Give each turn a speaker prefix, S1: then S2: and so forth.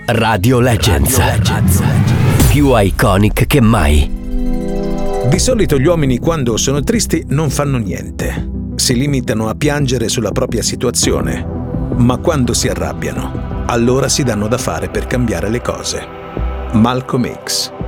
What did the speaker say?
S1: Radio Legends. Più iconic che mai.
S2: Di solito gli uomini quando sono tristi non fanno niente. Si limitano a piangere sulla propria situazione. Ma quando si arrabbiano, allora si danno da fare per cambiare le cose. Malcolm X.